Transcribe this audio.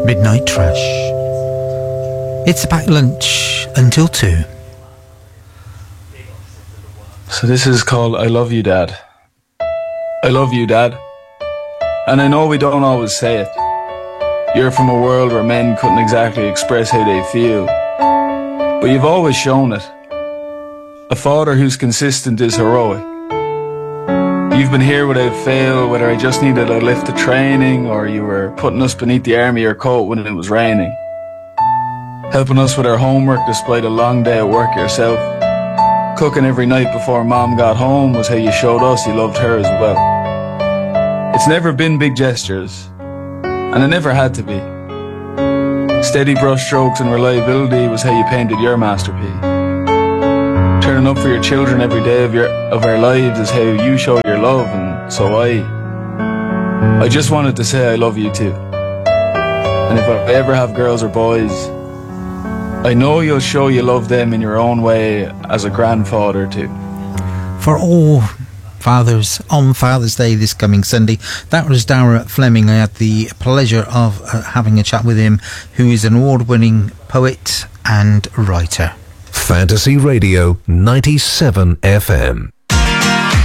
Midnight Trash. It's about lunch until 2. So this is called I Love You, Dad. I love you, Dad. And I know we don't always say it. You're from a world where men couldn't exactly express how they feel. But you've always shown it. A father who's consistent is heroic. You've been here without fail, whether I just needed a lift to training or you were putting us beneath the arm of your coat when it was raining. Helping us with our homework despite a long day at work yourself. Cooking every night before Mom got home was how you showed us you loved her as well. It's never been big gestures, and it never had to be. Steady brush strokes and reliability was how you painted your masterpiece. Turning up for your children every day of our lives is how you show your love, and so I just wanted to say I love you too. And if I ever have girls or boys, I know you'll show you love them in your own way as a grandfather too. For all fathers on Father's Day this coming Sunday, that was Dara Fleming. I had the pleasure of having a chat with him, who is an award-winning poet and writer. Fantasy Radio 97 FM.